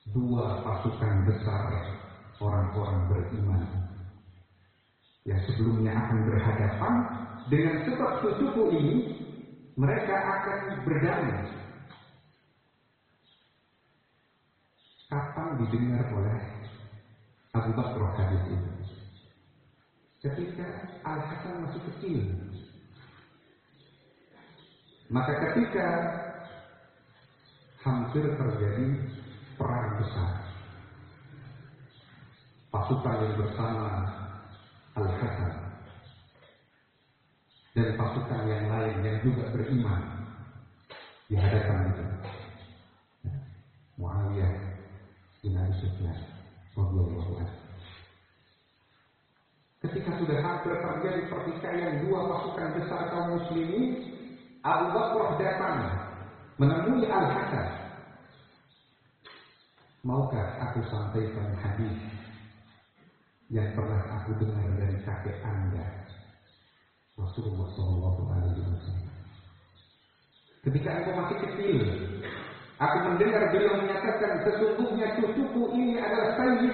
dua pasukan besar orang-orang beriman yang sebelumnya akan berhadapan. Dengan sebab cucuku ini mereka akan berdamai. Kapan didengar oleh Abu Bakar hadis itu? Ketika Al-Hasan masih kecil. Maka ketika hampir terjadi perang besar, pasukan yang bersama Al-Hasan dan pasukan yang lain yang juga beriman di hadapan itu, Muawiyah bin Abi Sufyan radhiyallahu anhu. Ketika sudah hampir terjadi pertikaian dua pasukan besar kaum muslimin, Abu Bakar datang menemui Al-Hasan. Maukah aku sampaikan hadis yang pernah aku dengar dari kakek Anda, Rasulullah SAW. Ketika aku masih kecil, aku mendengar beliau menyatakan, sesungguhnya cucuku ini adalah sayyid,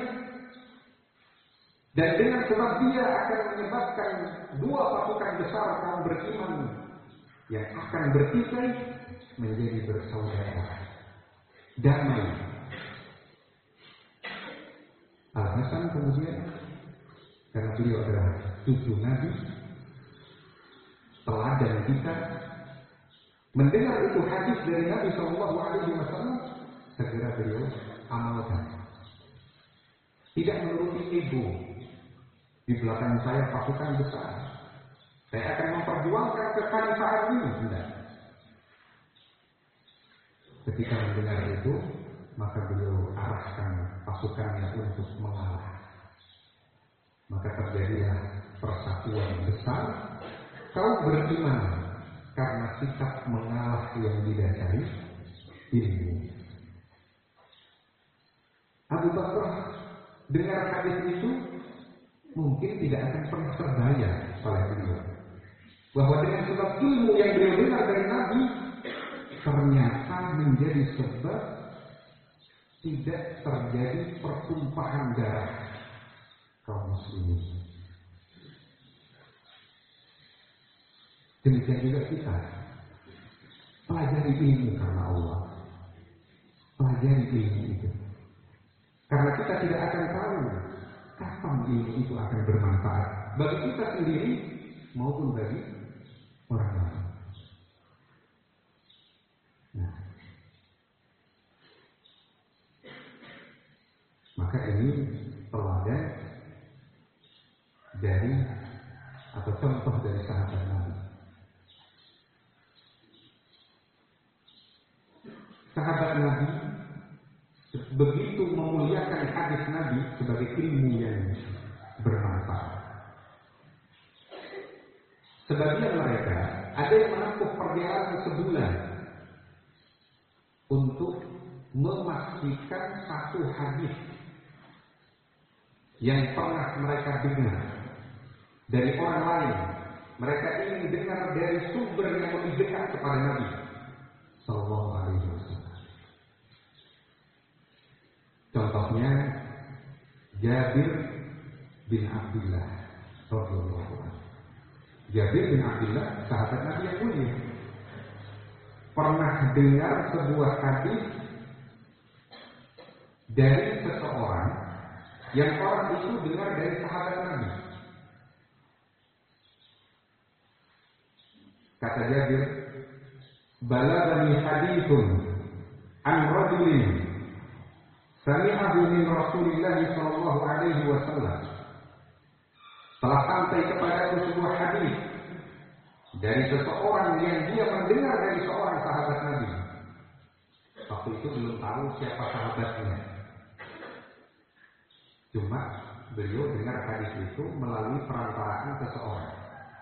dan dengan sebab dia akan menyebabkan dua pasukan besar kaum beriman yang akan bertikai menjadi bersaudara, damai. Al-Hasan kemudian, karena beliau adalah cucu Nabi, teladan kita, mendengar itu hadis dari Nabi SAW, segera beliau amalkan. Tidak menuruti ego. Di belakang saya pasukan besar, saya akan memperjuangkan kekhalifahan ini. Tidak. Ketika mendengar itu, maka beliau arahkan pasukannya untuk mengalah. Maka terjadilah persatuan besar kaum beriman karena sikap mengalah yang didasari ilmu. Abu Bakar dengar hadis itu mungkin tidak akan pernah terbayang oleh beliau bahwa dengan sebab ilmu yang beliau dengar dari Nabi ternyata menjadi sebab tidak terjadi pertumpahan darah kaum muslimin. Demikian juga kita pelajari ilmu karena Allah, pelajari ilmu itu karena kita tidak akan tahu kapan ilmu itu akan bermanfaat bagi kita sendiri maupun bagi orang lain. Nah, maka ini teladan dari atau contoh dari sahabat Nabi. Sahabat Nabi begitu memuliakan hadis Nabi sebagai ilmu yang bermanfaat. Sebagian mereka ada yang menempuh perjalanan sebulan untuk memastikan satu hadis yang pernah mereka dengar dari orang lain. Mereka ingin dengar dari sumber yang lebih dekat kepada Nabi Sallallahu Alaihi Wasallam. Contohnya Jabir bin Abdullah radhiyallahu anhu. Jabir bin Abdullah sahabat Nabi yang mulia pernah dengar sebuah hadis dari seseorang yang orang itu dengar dari sahabat Nabi. Kata Jabir, balagani hadithun an rajulin sami'ahu min Rasulillah sallallahu alaihi wasallam. Telah sampai kepadaku sebuah hadis dari seseorang yang dia mendengar dari seorang sahabat Nabi. Waktu itu belum tahu siapa sahabatnya. Cuma beliau dengar hadis itu melalui perantaraan seseorang.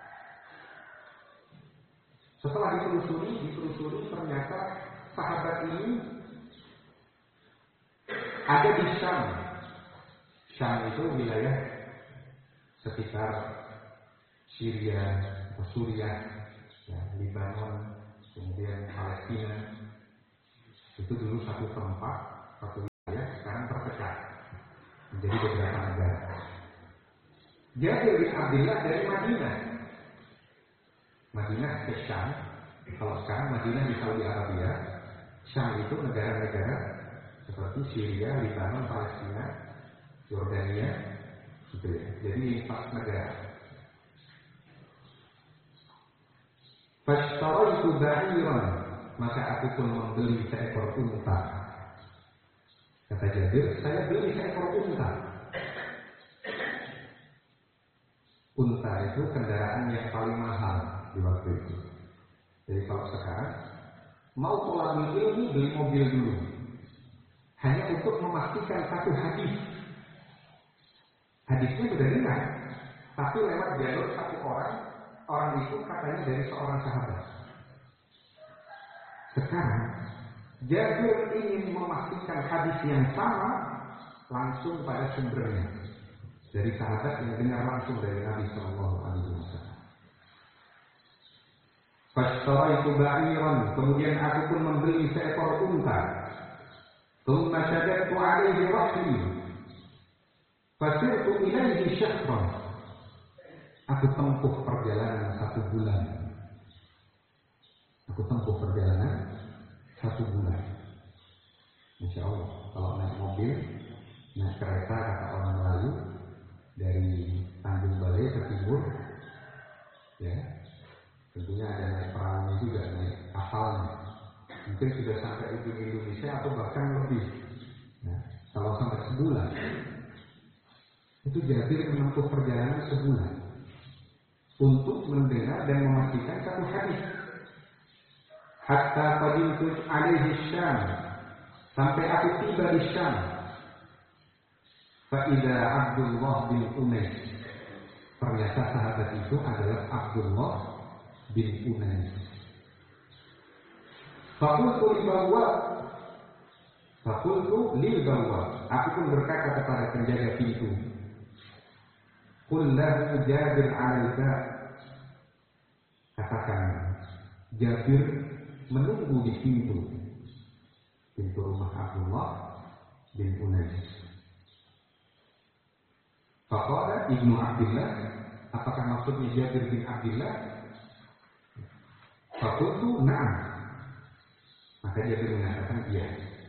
Setelah ditelusuri ternyata sahabat ini ada di Syam. Syam itu wilayah sekitar Syria atau Suriah, ya, Lebanon, kemudian Palestina. Itu dulu satu tempat, satu wilayah. menjadi beberapa negara. Jabir bin Abdullah dari Madinah. Madinah ke Syam. Kalau sekarang Madinah di Saudi Arabia, Syam itu negara-negara seperti Syria, Lebanon, Palestina, Yordania, gitu ya. Jadi 4 negara. Fashtaraitu ba'iran, maka aku pun membeli seekor unta. Kata Jabir, saya beli seekor unta. Unta itu kendaraan yang paling mahal di waktu itu. Jadi kalau sekarang mau tolak ilmu, beli mobil dulu. Hanya untuk memastikan satu hadis. Hadisnya sudah dengar, tapi lewat jalur satu orang itu katanya dari seorang sahabat. Sekarang Jabir ingin memastikan hadis yang sama langsung pada sumbernya dari sahabat yang dengar langsung dari Nabi Sallallahu Alaihi Wasallam. Fashtaraitu ba'iran, kemudian aku pun membeli seekor unta. Thumma shaddadtu alaihi rahli, fasirtu ilaihi syahran. Aku tempuh perjalanan 1 bulan. Aku tempuh perjalanan 1 bulan. Insya Allah, kalau naik mobil, naik kereta kata orang Melayu dari Tanjung Balai ke timur, ya, tentunya ada naik perahunya juga, naik kapalnya. Mungkin sudah sampai ujung Indonesia atau bahkan lebih. Nah, kalau sampai sebulan, itu Jabir menempuh perjalanan sebulan untuk mendengar dan memastikan satu hadis. Hatta qadimtu alaihi Syam, sampai aku tiba di Syam. Fa idza Abdullah bin Unais, ternyata sahabat itu adalah Abdullah bin Unais. Fakultu lil bawwab, aku pun berkata kepada penjaga pintu, qul lahu Jabir al-bab, katakan Jabir menunggu di pintu rumah Abdullah bin Unais. Faqala Ibnu Abdullah, apakah maksudnya Jabir bin Abdullah? Faqultu na'am, maka Jabir mengatakan iya.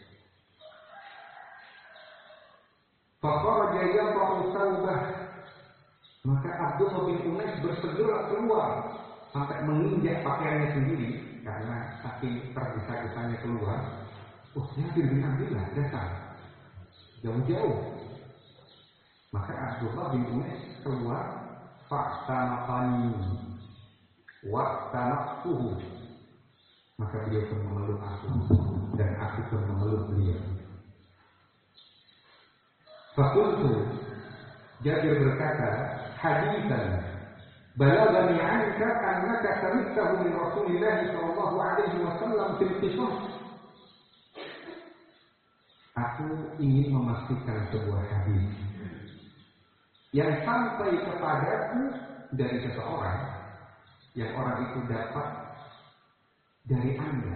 Faqala yaqa'u thawbah, maka Abdullah bin Unais bersegera keluar sampai menginjak pakaiannya sendiri karena saking tergesa-gesanya keluar. Jabir bin Abdullah datang jauh-jauh. Maka Abdullah bin Unais keluar, fa'tanaqani wa tanaqtuhu, maka beliau pun memeluk aku dan aku pun memeluk beliau. Faqultu, Jabir berkata, haditsan balagani anka annaka sami'tahu min Rasulillah sallallahu alaihi wasallam fil qisas. Aku ingin memastikan sebuah hadis yang sampai kepadaku dari seseorang yang orang itu dapat dari Anda.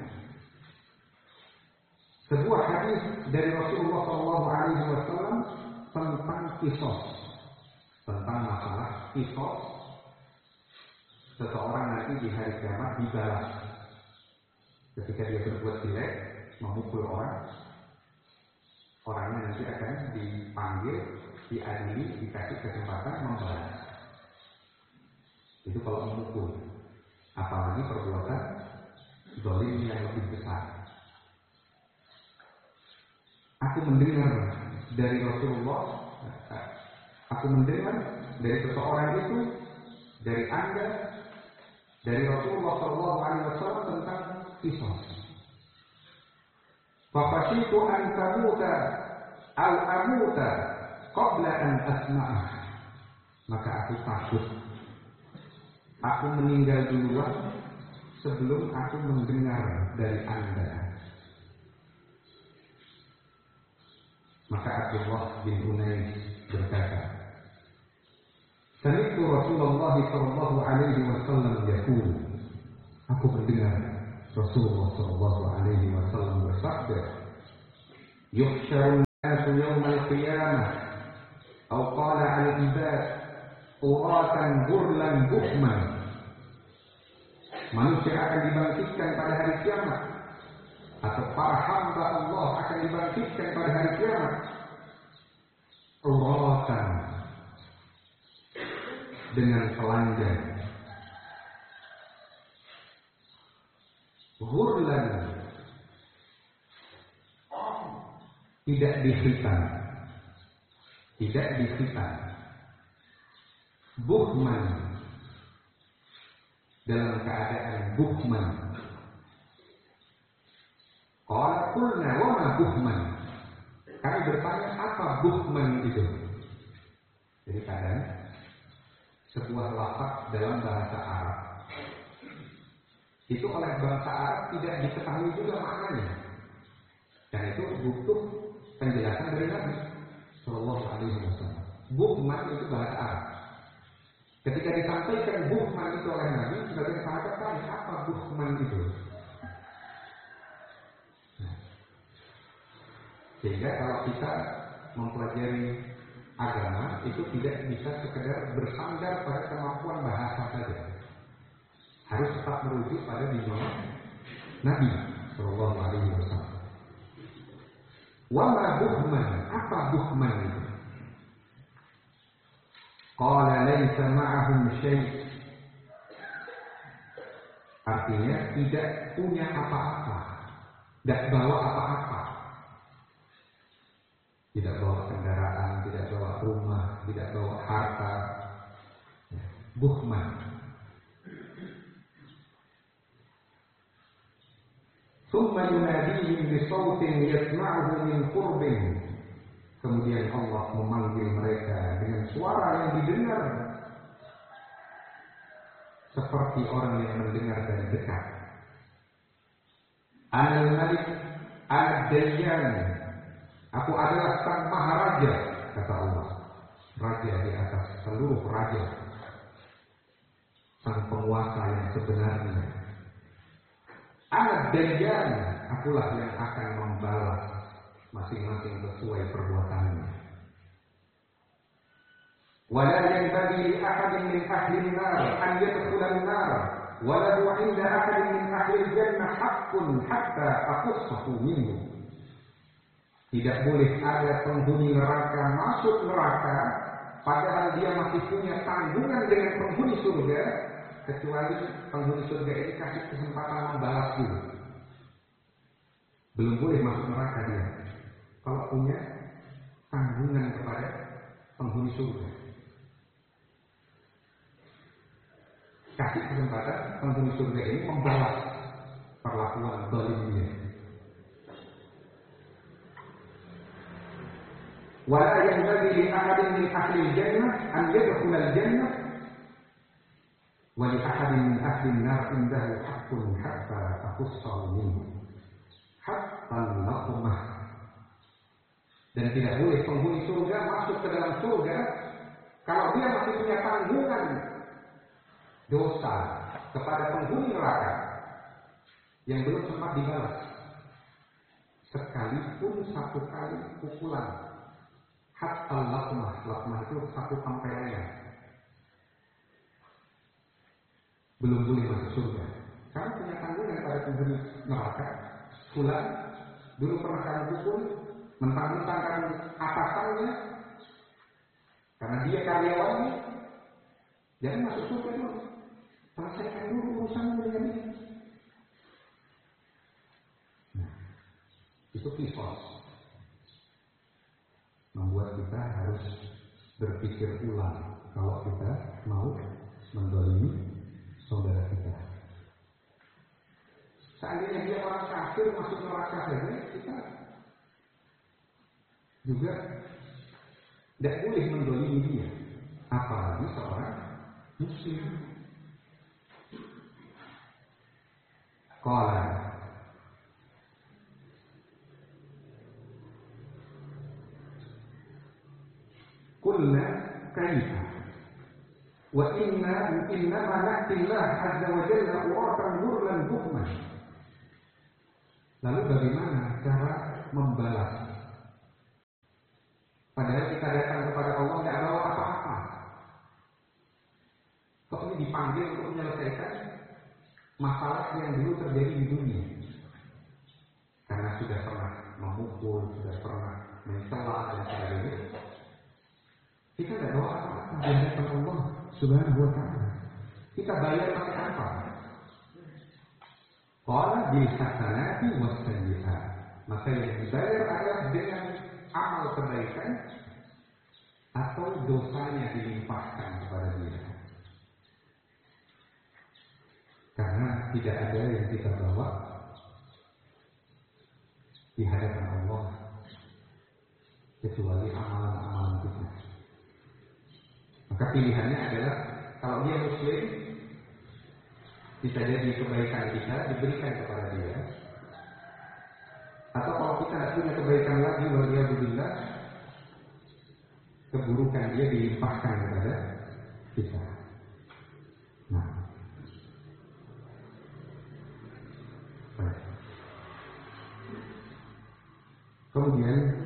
Sebuah hadis dari Rasulullah sallallahu alaihi wasallam tentang qisas, tentang masalah qisas. Seseorang nanti di hari kiamat dibalas ketika dia berbuat jelek, memukul orang. Orangnya nanti akan dipanggil, diadili, dikasih kesempatan membalas. Itu kalau memukul. Apalagi perbuatan zalim yang lebih besar. Aku mendengar dari Rasulullah, aku mendengar dari seseorang itu, dari Anda, dari Rasulullah SAW tentang qisas. Faqashitu an tamuta aw amuta qabla an asma'ah, maka aku takut aku meninggal duluan sebelum aku mendengar dari Anda. Maka Abdullah bin Unais berkata, sami'tu Rasulullah sallallahu alaihi wasallam yaqul, aku mendengar Rasulullah sallallahu alaihi wasallam bersabda, yuhsyarun nasu yaumal qiyamah Atau qala al-ibad uratan ghurlan buhman. Manusia akan dibangkitkan pada hari kiamat, atau para hamba Allah akan dibangkitkan pada hari kiamat uratan, dengan telanjang, ghurlan, tidak dikhitan, buhman, dalam keadaan buhman. Qala qulna wa ma buhman. Kami bertanya, apa buhman itu? Jadi kadang sebuah lafaz dalam bahasa Arab itu oleh bangsa Arab tidak diketahui juga maknanya, dan itu butuh penjelasan dari Nabi Sallallahu Alaihi Wasallam. Buhman itu bahasa Arab. Ketika disampaikan buhman itu oleh Nabi, sebagian sahabat tanya, apa buhman itu? Sehingga kalau kita mempelajari agama itu tidak bisa sekedar bersandar pada kemampuan bahasa saja, harus tetap merujuk pada bimbingan Nabi Sallallahu Alaihi Wasallam. Wa ma buhman, apa buhman itu? Qala laisa ma'ahum syai'. Artinya tidak punya apa-apa, tidak bawa apa-apa. Tidak bawa kendaraan, tidak bawa rumah, tidak bawa harta. Buhman. Thumma yunadihim bisawtin yasma'uhu min qurbin. Kemudian Allah memanggil mereka dengan suara yang didengar seperti orang yang mendengar dari dekat. Anal Malik Ad-Dayyan. Aku adalah sang maharaja, kata Allah. Raja di atas seluruh raja. Sang penguasa yang sebenarnya. Ad-Dayyan. Akulah yang akan membalas masing-masing sesuai perbuatannya. Wala yanbaghi li ahadin min ahli an-nar an yadkhula an-nar wa la 'inda ahadin min ahli al-jannah haqqun hatta aqussahu minhu. Tidak boleh ada penghuni neraka masuk neraka padahal dia masih punya tanggungan dengan penghuni surga, kecuali penghuni surga ini kasih kesempatan membalas dulu. Belum boleh masuk neraka dia kalau punya tanggungan kepada penghuni surga. Kasih kesempatan penghuni surga ini membalas perlakuan zalim dia. Wala yanbaghi li ahadin min ahli al-jannah an yadkhula al-jannah wa li ahadin min ahli an-nar indahu haqqun hatta aqussahu minhu hatta al-laqmah. Dan tidak boleh penghuni surga masuk ke dalam surga kalau dia masih punya tanggungan dosa kepada penghuni neraka yang belum sempat dibalas, sekalipun satu kali pukulan. Hatta lakmah, lakmah itu satu tempelan, belum boleh masuk surga. Kamu punya tanggungan pada penghuni neraka. Fulan dulu pernah kamu pukul, mentang-mentang kamu atasannya, karena dia karyawannya, jangan masuk surga dulu. Selesaikan dulu urusanmu dengan dia. Nah, itu kisos. Membuat kita harus berpikir ulang kalau kita mau mendolimi saudara kita. Seandainya dia orang kafir masuk neraka saja, kita juga tidak boleh mendolimi dia, apalagi seorang muslim. Qala Qulna kaifa wa innama na'ti Allah azza wa jalla uratan ghurlan buhman. Lalu bagaimana cara membalas? Padahal kita datang kepada Allah dipanggil untuk menyelesaikan masalah yang dulu terjadi di dunia. Karena sudah pernah memukul, sudah pernah mencela dan sebagainya. Kita tidak bawa apa-apa di hadapan Allah Subhanahu wa Ta'ala. Kita bayar pakai apa? Qala bil hasanati was sayyi'at. Maka yang dibayar adalah dengan amal kebaikan atau dosanya dilimpahkan kepada dia. Karena tidak ada yang kita bawa di hadapan Allah kecuali amalan-amalan kita. Maka pilihannya adalah kalau dia muslim, bisa jadi kebaikan kita diberikan kepada dia. Atau kalau kita tidak punya kebaikan lagi, waliyadzubillah, keburukan dia dilimpahkan kepada kita. Nah, baik. Kemudian